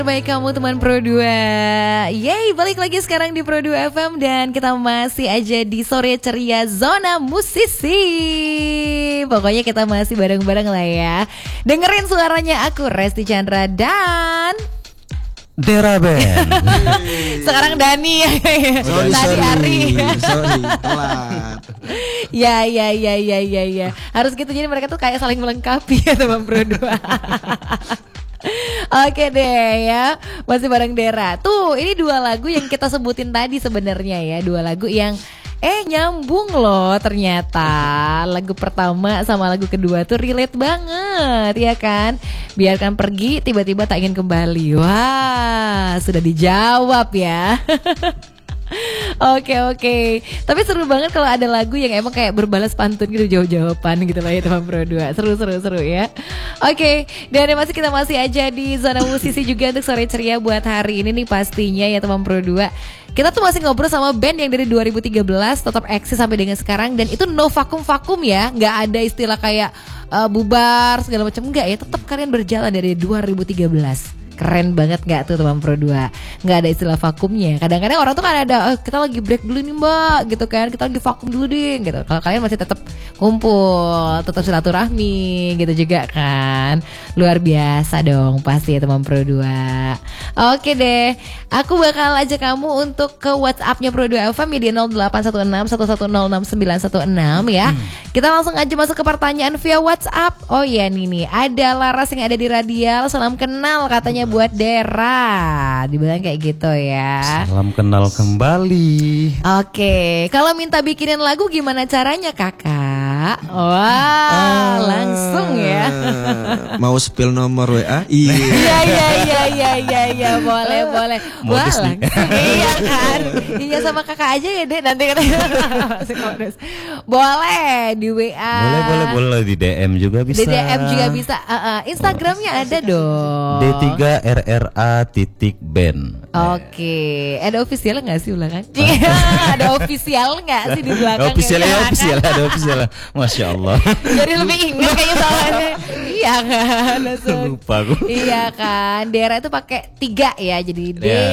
Baik kamu teman Pro 2. Yeay, balik lagi sekarang di Pro 2 FM. Dan kita masih aja di sore ceria Zona Musisi. Pokoknya kita masih bareng-bareng lah ya. Dengerin suaranya aku, Resti Chandra dan Dera Band. sekarang Dani. Tadi Ari. Sorry, telat. Ya. Harus gitu, jadi mereka tuh kayak saling melengkapi ya teman Pro 2. Oke deh ya, masih bareng Dera. Tuh, ini dua lagu yang kita sebutin tadi sebenarnya ya, dua lagu yang nyambung loh ternyata. Lagu pertama sama lagu kedua tuh relate banget ya kan. Biarkan pergi, tiba-tiba tak ingin kembali. Wah, sudah dijawab ya. Oke. Tapi seru banget kalau ada lagu yang emang kayak berbalas pantun gitu, jawab-jawaban gitu lah ya teman Pro 2. Seru ya. Oke, dan kita masih aja di Zona Musisi juga untuk sore ceria buat hari ini nih pastinya ya teman Pro 2. Kita tuh masih ngobrol sama band yang dari 2013 tetap eksis sampai dengan sekarang, dan itu no vakum ya, nggak ada istilah kayak bubar segala macam, enggak ya, tetap kalian berjalan dari 2013. Keren banget gak tuh teman Pro 2? Gak ada istilah vakumnya. Kadang-kadang orang tuh kan ada kita lagi break dulu nih mbak gitu kan, kita lagi vakum dulu deh gitu. Kalau kalian masih tetap kumpul, tetap silaturahmi gitu juga kan. Luar biasa dong pasti ya teman Pro 2. Oke deh, aku bakal ajak kamu untuk ke WhatsApp-nya Pro 2 FM di 0816 1106 916 ya. Kita langsung aja masuk ke pertanyaan via WhatsApp. Oh iya nih ada Laras yang ada di Radial. Salam kenal katanya buat Dera, dibilang kayak gitu ya. Salam kenal kembali. Oke, kalau minta bikinin lagu gimana caranya kakak? Wah, langsung ya. Mau spill nomor WA? Iya, boleh. Wah, langsung. Iya kan? Iya sama kakak aja ya deh, nanti katanya. Boleh di WA. Boleh di DM juga bisa. Di DM juga bisa. Instagramnya ada dong. D3RRA.band. Oke, ada official nggak sih belakang? Ada official nggak sih di belakang? Ada official. Masya Allah. Jadi lebih ingat kayaknya soalnya. Iya kan, lupa aku. Iya kan, Dera itu pakai 3 ya, jadi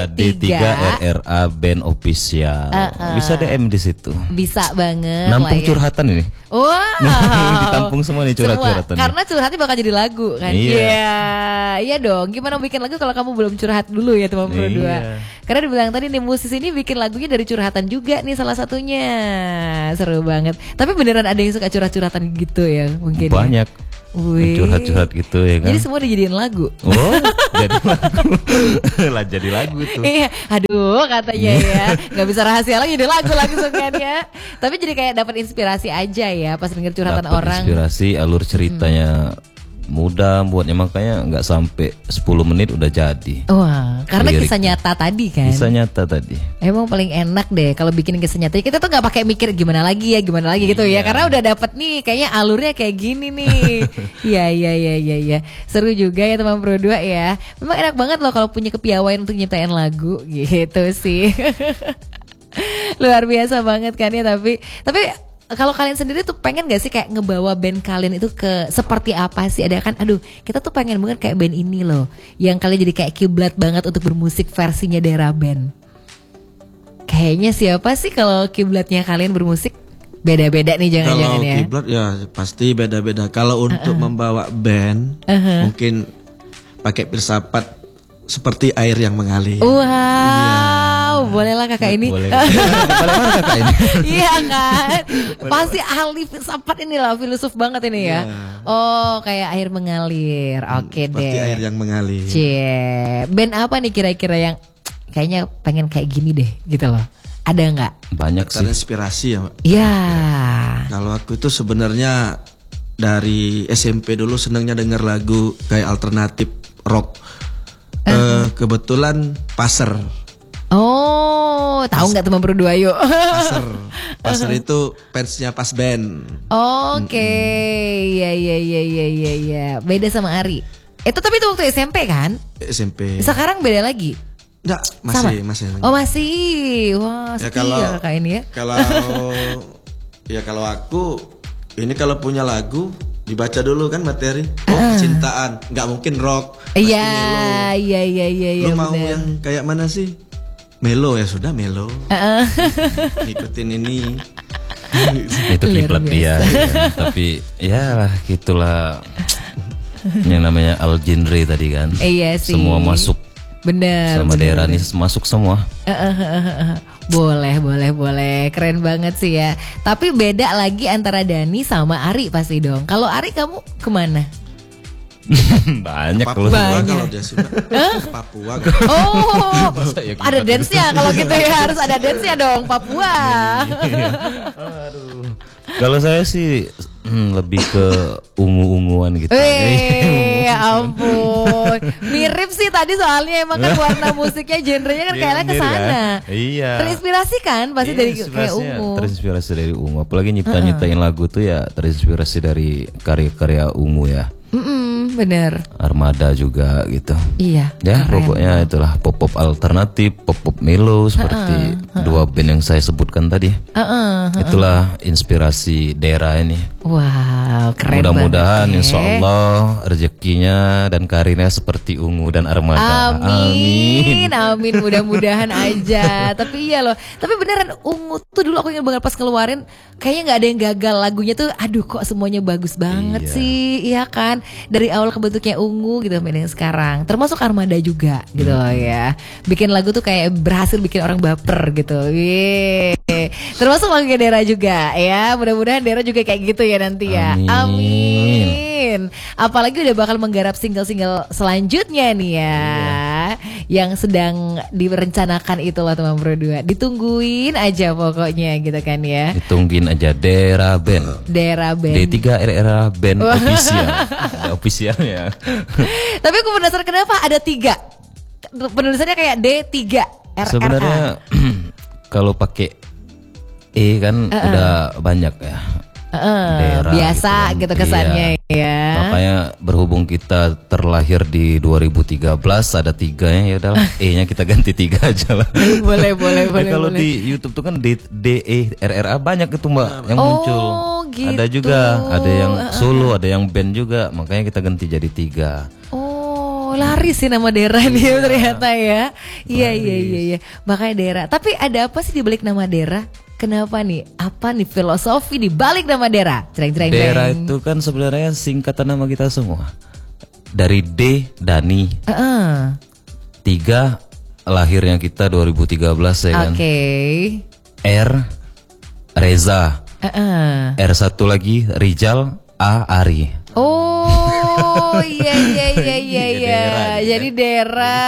D3RRA Band Official. Bisa DM di situ. Bisa banget. Nampung curhatan ini. Wow. Ditampung semua nih curhat-curhatan. Karena curhatnya bakal jadi lagu kan. Iya dong. Gimana bikin lagu kalau kamu belum curhat dulu ya teman Pro 2. Karena dibilang tadi nih musisi ini bikin lagunya dari curhatan juga nih salah satunya. Seru banget. Tapi beneran ada yang suka curhat-curhatan gitu ya mungkin. Banyak. Curhat-curhat gitu ya kan. Jadi semua dijadiin lagu. Oh, jadi lagu. Jadi lagu tuh. Iya, aduh katanya ya, nggak bisa rahasia lagi jadi lagu langsung kan ya. Tapi jadi kayak dapat inspirasi aja ya pas denger curhatan orang. Inspirasi, alur ceritanya mudah buatnya, makanya nggak sampai 10 menit udah jadi. Wah, karena lirik. Kisah nyata tadi kan. Kisah nyata tadi. Emang paling enak deh kalau bikin kisah nyata. Kita tuh nggak pakai mikir gimana lagi gitu ya. Karena udah dapet nih, kayaknya alurnya kayak gini nih. Iya. Seru juga ya teman Pro 2 ya. Memang enak banget loh kalau punya kepiawaian untuk nyiptain lagu gitu sih. Luar biasa banget kan ya. Tapi kalau kalian sendiri tuh pengen gak sih kayak ngebawa band kalian itu ke seperti apa sih? Ada kan, aduh kita tuh pengen banget kayak band ini loh, yang kalian jadi kayak kiblat banget untuk bermusik versinya Dera Band. Kayaknya siapa sih kalau kiblatnya kalian bermusik? Beda-beda nih jangan-jangan ya. Kalau kiblat ya pasti beda-beda. Kalau untuk membawa band mungkin pakai filsafat seperti air yang mengalir. Wow, bolehlah kakak ini. Boleh kakak ini. Iya kan, pasti ahli filsafat inilah, filosof banget ini ya. Oh, kayak air mengalir. Oke deh. Seperti air yang mengalir. Band apa nih kira-kira yang kayaknya pengen kayak gini deh gitu loh? Ada nggak? Banyak sih. Inspirasi ya. Iya. Kalau aku itu sebenarnya dari SMP dulu senangnya denger lagu kayak alternatif rock. Kebetulan Passer. Oh, tahu nggak teman berdua yuk? Passer itu fansnya Pas Band. Oke, iya. Beda sama Ari. Itu tapi itu waktu SMP kan? SMP. Sekarang beda lagi? Enggak, masih. Oh masih. Wah, Ya, setia kakak ini ya. Kalau aku ini kalau punya lagu dibaca dulu kan materi. Oh, percintaan, nggak mungkin rock. pasti Iya, melo. iya. Lu mau bener. yang kayak mana sih? Melo ya sudah melo. Ngikutin ini. Itu kiblat dia. Ya. Tapi ya gitulah yang namanya al genre tadi kan. Iya sih. Semua masuk. Bener. Sama bener, daerah bener. ini masuk semua. Boleh. Keren banget sih ya. Tapi beda lagi antara Dani sama Ari pasti dong. Kalau Ari kamu kemana? Banyak Papua loh. kalau dia sudah. Papua. Oh, Masa ya ada kita- dance-nya kalau gitu ya, harus ada dance-nya dong, Papua. Kalau saya sih lebih ke ungu-unguan gitu. Ya ampun, mirip sih tadi soalnya emang kan warna musiknya genrenya kan kayaknya ke Mirip kan? sana. Iya. Terinspirasi kan pasti Iya, dari kayak inspirasinya ungu. Terinspirasi dari ungu. Apalagi nyiptain lagu tuh ya terinspirasi dari karya-karya ungu ya. Bener. Armada juga gitu. Iya. Ya keren. pokoknya itulah pop-pop alternatif, pop-pop melo seperti dua band yang saya sebutkan tadi. Itulah inspirasi daerah ini. Wow, keren Mudah-mudahan banget, insya Allah rezekinya dan karirnya seperti ungu dan armada. Amin. Mudah-mudahan aja. Tapi iya loh. Tapi beneran ungu tuh dulu aku ingat banget pas ngeluarin, kayaknya nggak ada yang gagal lagunya tuh. Aduh, kok semuanya bagus banget Iya. sih, iya kan? Dari awal kebentuknya ungu gitu sampai yang sekarang. Termasuk armada juga gitu loh ya. Bikin lagu tuh kayak berhasil bikin orang baper gitu. Yeay. Termasuk lagunya Dera juga ya. Mudah-mudahan Dera juga kayak gitu ya nanti ya. Amin. Amin. Apalagi udah bakal menggarap single-single selanjutnya nih ya. Yang sedang direncanakan itu loh teman berdua. Ditungguin aja pokoknya gitu kan ya. Ditungguin aja Dera Band. Dera Band. D3 RRA Band official. Ada officialnya. Tapi aku penasaran kenapa ada 3. Penulisannya kayak D3 RRA. Sebenarnya kalau pakai E kan udah banyak ya. Daerah biasa gitu gitu kan. kesannya Iya. ya. Makanya berhubung kita terlahir di 2013 ada 3 ya udahlah E-nya kita ganti 3 aja lah. boleh. Kalau di YouTube tuh kan DERRA banyak itu Mbak yang muncul. gitu. Ada juga, ada yang solo, ada yang band juga. Makanya kita ganti jadi 3. Oh, laris sih nama Dera nih ternyata ya. Iya. Makanya Dera. Tapi ada apa sih di balik nama Dera? Kenapa nih? Apa nih filosofi di balik nama Dera? Cereng. Dera itu kan sebenarnya singkatan nama kita semua. Dari D Dani, 3 lahirnya kita 2013 ya kan. Oke. R Reza, R1 lagi Rijal, A Ari. Oh iya. Dera, Jadi Dera.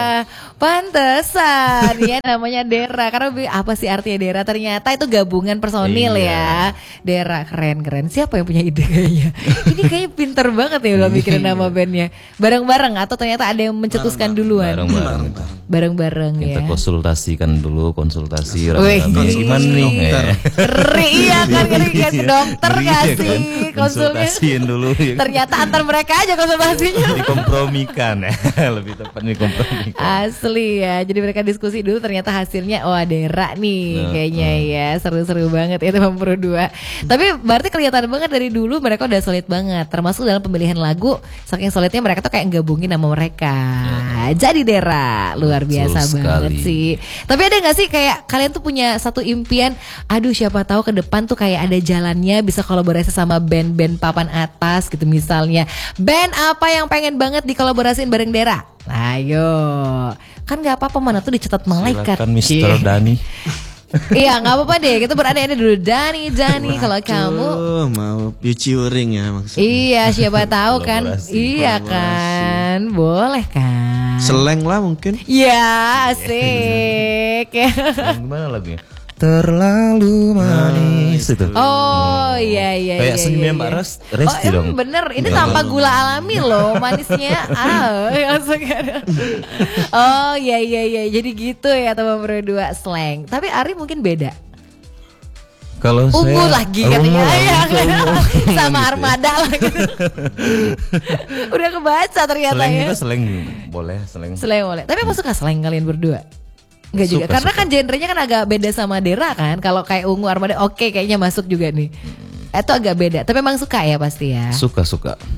Pantesan ya namanya Dera. Karena apa sih artinya Dera? Ternyata itu gabungan personil ya. Dera keren. Siapa yang punya ide kayaknya? Ini kayaknya pinter banget ya udah mikirin nama bandnya. Bareng-bareng atau ternyata ada yang mencetuskan duluan? Bareng-bareng ya. Kita konsultasi Wih. rame-rame gimana nih? Ngeri iya kan, ngeri kan dokter Ngeri gak ya sih kan? konsulnya? Konsultasiin dulu. Ya. Ternyata antar mereka aja konsultasinya. Dikompromikan ya. Lebih tepatnya dikompromikan. Asli ya. Jadi mereka diskusi dulu ternyata hasilnya Dera nih kayaknya ya. Seru-seru banget ya teman berdua. Tapi berarti kelihatan banget dari dulu mereka udah solid banget. Termasuk dalam pemilihan lagu. Saking solidnya mereka tuh kayak gabungin nama mereka. Jadi Dera luar biasa Betul banget sekali. sih. Tapi ada gak sih kayak kalian tuh punya satu impian, aduh siapa tahu ke depan tuh kayak ada jalannya bisa kolaborasi sama band-band papan atas gitu misalnya. Band apa yang pengen banget dikolaborasiin bareng Dera? Ayo. Kan gak apa-apa mana tuh dicatat malaikat. Silakan Mr. Dani. Iya gak apa-apa deh. Kita berada dulu Dani kalau kamu. Mau featuring ya maksudnya. Iya siapa tahu kan. Kolaborasi. Iya kan. Boleh kan. Seleng lah mungkin. Ya asik. Yang gimana lagunya? Terlalu manis itu. Oh iya. Kayak senyumnya Mbak Resti dong. Bener, ini tanpa gula alami loh manisnya. Langsung ada. Oh iya. Jadi gitu ya teman berdua slang. Tapi Ari mungkin beda. Kalau Ungu saya lagi katanya ya, ungu. sama Armada lagi. Udah kebaca ternyata Seleng ya. juga seleng boleh seleng. Slang boleh. Tapi apa suka slang kalian berdua? Enggak juga. Suka, Karena suka. kan genrenya kan agak beda sama Dera kan. Kalau kayak Ungu Armada oke kayaknya masuk juga nih. Itu agak beda. Tapi memang suka ya pasti ya. Suka.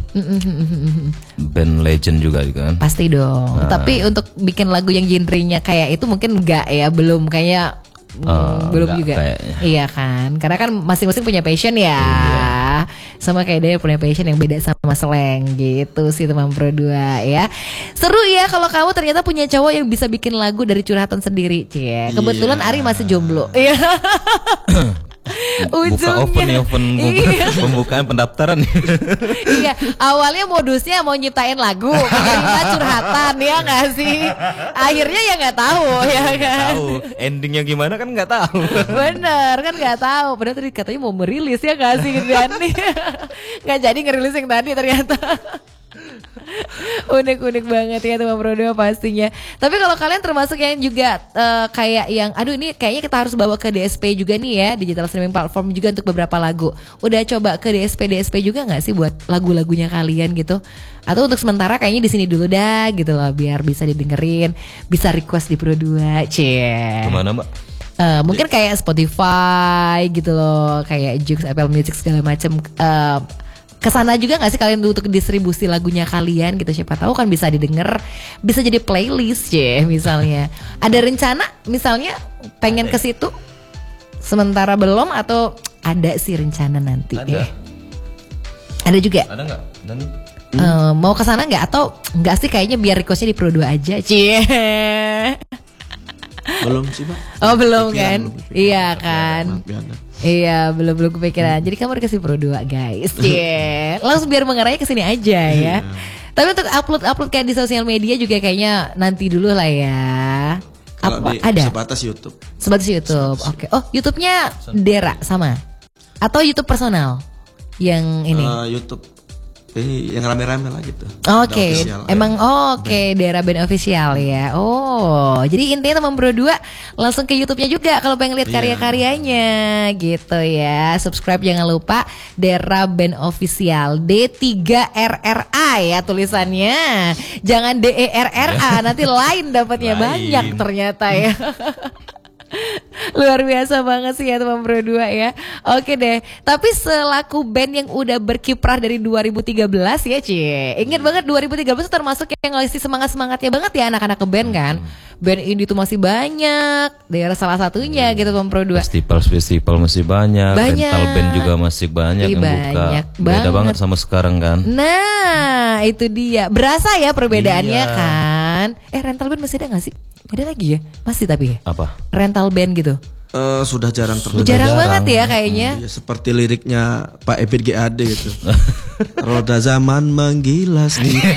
Band legend juga kan. Pasti dong. Tapi untuk bikin lagu yang genrenya kayak itu mungkin enggak ya, belum kayak belum juga. Kayaknya. Iya kan? Karena kan masing-masing punya passion ya. Iya. Sama kayak dia punya passion yang beda sama slang gitu sih teman Pro 2 ya. Seru ya kalau kamu ternyata punya cowok yang bisa bikin lagu dari curhatan sendiri, Cie. Kebetulan Ari masih jomblo. Iya. Buka pembukaan pendaftaran. Iya, awalnya modusnya mau nyiptain lagu, kita curhatan ya nggak sih? Akhirnya ya nggak tahu ya kan? Tahu endingnya gimana kan nggak tahu. Bener kan nggak tahu. Padahal tadi katanya mau merilis ya nggak sih Dani? Nggak jadi ngerilis yang tadi ternyata. Unik banget ya teman Pro 2 pastinya. Tapi kalau kalian termasuk yang juga kayak yang aduh ini kayaknya kita harus bawa ke DSP juga nih ya, digital streaming platform juga untuk beberapa lagu. Udah coba ke DSP juga nggak sih buat lagu-lagunya kalian gitu? Atau untuk sementara kayaknya di sini dulu dah gitu loh, biar bisa didengerin, bisa request di Pro 2. Kemana Mbak? Mungkin kayak Spotify gitu loh, kayak Joox, Apple Music segala macam. Kesana juga gak sih kalian untuk distribusi lagunya kalian gitu, siapa tahu kan bisa didengar, bisa jadi playlist ya misalnya. Ada rencana misalnya pengen ke situ sementara belum, atau ada sih rencana nanti? Ada juga. Ada nggak? Mau ke sana nggak atau nggak sih, kayaknya biar requestnya di Pro 2 aja, Belum sih Pak. Oh belum kan? Iya kan? Iya belum kepikiran. Jadi kamu dikasih Pro 2 guys. Langsung biar mengarahnya ke sini aja ya. Tapi untuk upload kayak di sosial media juga kayaknya nanti dulu lah ya. Ada? Sebatas YouTube. Oke. Oh YouTube-nya Dera sama? Atau YouTube personal? Yang ini? YouTube ini yang rame-rame lah gitu. Oke. Emang Dera Band Official ya. Oh, jadi intinya teman Pro 2 langsung ke YouTube-nya juga kalau pengen lihat karya-karyanya gitu ya. Subscribe jangan lupa, Dera Band Official, D3RRA ya tulisannya. Jangan DERRA, nanti lain dapatnya banyak ternyata ya. Luar biasa banget sih ya teman Pro 2 ya. Oke deh. Tapi selaku band yang udah berkiprah dari 2013 ya ingat banget 2013 itu termasuk yang ngasih semangat-semangatnya banget ya anak-anak ke band kan. Band indie tuh masih banyak, daerah salah satunya gitu teman Pro 2. Festival masih banyak. Rental band juga masih banyak yang buka. Beda banget sama sekarang kan. Nah itu dia, berasa ya perbedaannya kan. Rental band masih ada gak sih? Ada lagi ya? Masih tapi ya? Apa? Rental band gitu. Sudah jarang terdengar. Jarang banget ya kayaknya. Seperti liriknya Pak Epit GAD gitu. Roda zaman menggilas kita.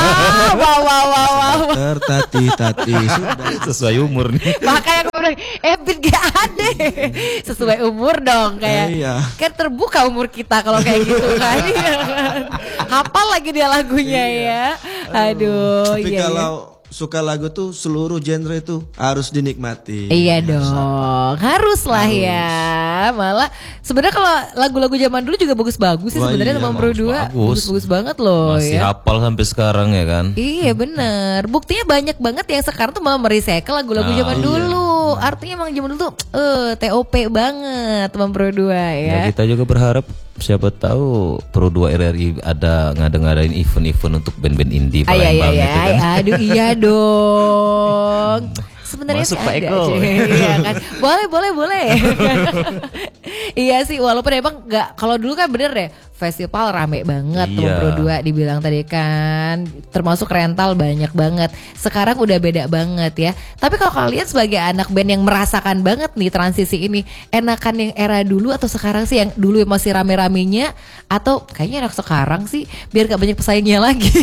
Wow. Tertatih-tatih. Sesuai umur nih. Makanya aku bilang Epit GAD. Sesuai umur dong kayak. Iya. Kan terbuka umur kita kalau kayak gitu kan. Hafal lagi dia lagunya ya. Aduh. Tapi kalau suka lagu tuh seluruh genre itu harus dinikmati. Iya dong, harus lah ya. Malah sebenarnya kalau lagu-lagu zaman dulu juga bagus-bagus sih sebenarnya teman Pro 2. Bagus banget loh. Masih hafal sampai sekarang ya kan? Iya benar. Buktinya banyak banget yang sekarang tuh malah merecycle lagu-lagu zaman dulu. Artinya emang zaman dulu tuh TOP banget teman Pro 2 ya. Kita juga berharap siapa tahu Pro 2 RRI ada ngadain event-event untuk band-band indie Palembang gitu kan. Aduh iya dong. Sebenarnya masuk sih Pak ada. Eko. Iya kan. Boleh. Iya sih, walaupun emang nggak, kalau dulu kan bener deh festival rame banget tuh Pro 2 dibilang tadi kan, termasuk rental banyak banget. Sekarang udah beda banget ya. Tapi kalau kalian sebagai anak band yang merasakan banget nih transisi ini, enakan yang era dulu atau sekarang sih, yang dulu masih rame-ramenya, atau kayaknya enak sekarang sih biar gak banyak pesaingnya lagi.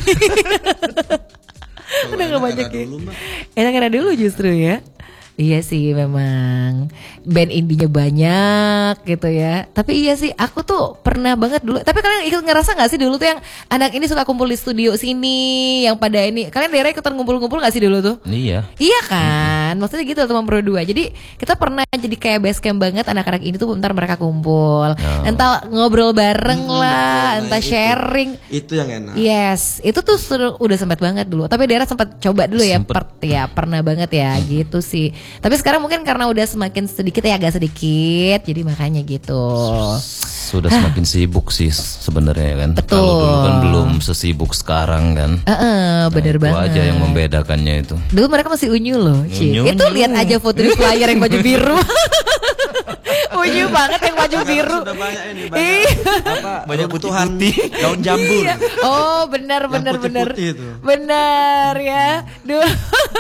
Udah gak banyak ya. Enak era dulu justru ya. Iya sih memang band indinya banyak gitu ya. Tapi iya sih aku tuh pernah banget dulu. Tapi kalian ikut ngerasa gak sih dulu tuh yang anak ini suka kumpul di studio sini, yang pada ini, kalian daerah ikutan ngumpul-ngumpul gak sih dulu tuh? Iya. Iya kan, maksudnya gitu teman Pro 2. Jadi kita pernah jadi kayak base camp banget anak-anak ini tuh, bentar mereka kumpul, entah ngobrol bareng lah, entah sharing. Itu yang enak. Yes, itu tuh udah sempat banget dulu. Tapi daerah sempat coba dulu ya, pernah banget ya gitu sih. Tapi sekarang mungkin karena udah semakin sedikit ya, agak sedikit, jadi makanya gitu. Sudah semakin sibuk sih sebenarnya kan. Betul. Kalau dulu kan belum sesibuk sekarang kan. Bener Itu banget. aja yang membedakannya itu. Dulu mereka masih unyu loh, Ci. Unyu. Itu lihat aja foto di flyer yang baju biru. Unyu banget yang baju biru. Sudah banyak ini, Iya. banyak Tuhan daun jambu. Iya. Oh, benar Yang benar benar. putih-putih itu. Benar ya. Dulu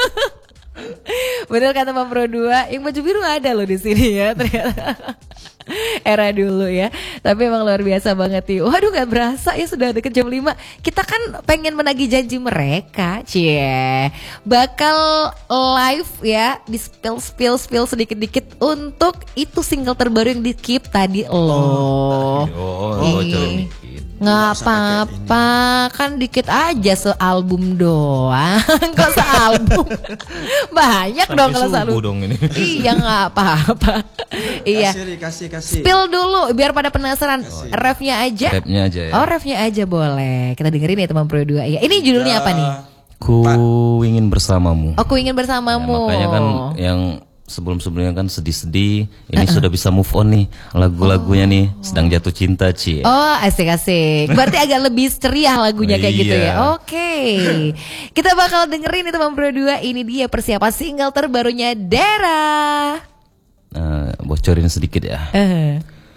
benar kata Bang Pro 2, yang baju biru ada loh di sini ya ternyata. Era dulu ya. Tapi emang luar biasa banget nih. Waduh gak berasa ya sudah deket jam 5. Kita kan pengen menagih janji mereka, Cie. Bakal live ya, di spill sedikit-dikit untuk itu single terbaru yang di Keep tadi loh. Bocorin dikit. Nggak apa-apa, kan dikit aja sealbum doang. Kok sealbum? Banyak dong kalau subuh sealbum. dong ini. Iya nggak apa-apa. Iya. Kasih. Spill dulu biar pada penasaran. Refnya aja. Rapnya aja ya. Oh, refnya aja boleh. Kita dengerin ya teman Pro 2 ya. Ini judulnya apa nih? Ku ingin bersamamu. Aku ingin bersamamu. Makanya kan yang sebelum-sebelumnya kan sedih-sedih. Ini sudah bisa move on nih. Lagu-lagunya nih sedang jatuh cinta, Ci. Oh, asik-asik. Berarti agak lebih ceria lagunya kayak gitu ya. Iya. Oke. Kita bakal dengerin itu teman Pro 2. Ini dia persiapan single terbarunya Dera. Bocorin sedikit ya.